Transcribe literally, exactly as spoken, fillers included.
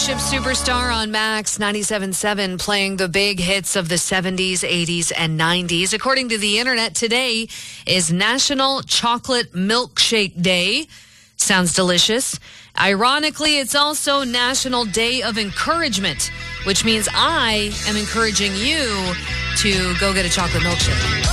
Worship Superstar on Max ninety-seven point seven, playing the big hits of the seventies, eighties, and nineties. According to the internet, today is National Chocolate Milkshake Day. Sounds delicious. Ironically, it's also National Day of Encouragement, which means I am encouraging you to go get a chocolate milkshake.